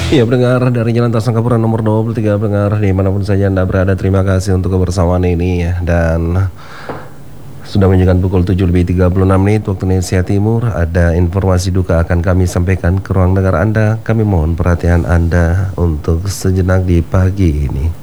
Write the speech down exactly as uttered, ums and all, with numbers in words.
Iya pendengar dari Jalan Tasangkapura nomor dua puluh tiga, pendengar dimanapun saja Anda berada, terima kasih untuk kebersamaan ini ya. Dan sudah menunjukkan pukul tujuh lebih tiga puluh enam menit waktu Indonesia Timur. Ada informasi duka akan kami sampaikan ke ruang dengar Anda. Kami mohon perhatian Anda untuk sejenak di pagi ini.